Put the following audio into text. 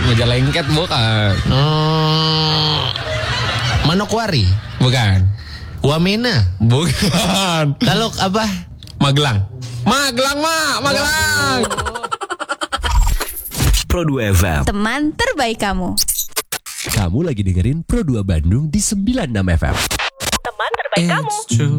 Majalengket bukan. Manokwari. Bukan. Wamena. Bukan. Kalau apa? Magelang. Magelang. Pro 2 FM. Teman terbaik kamu. Kamu lagi dengerin Pro 2 Bandung di 96 FM. Teman terbaik kamu. It's true.